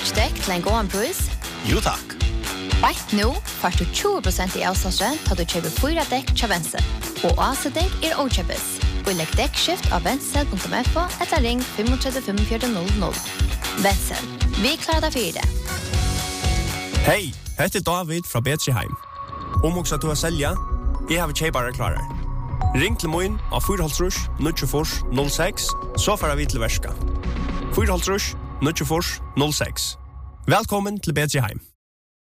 Dutchdek til en god pris? Jo takk. Bætt nå får du 20% i avslagsrent til du kjøper 4 dekk til Vensel. Og avsetning okjøpes. Og legg dekkskift av vensel.fo etter ring 35 4500. Vensel. Vi klarer deg for det. Hei, heter David fra Betriheim. Om också att du har sälja, jag har köpare klarar. Ring till mig av 4,5 06 så får vi till värska. 4,5 06. Välkommen till Betriheim.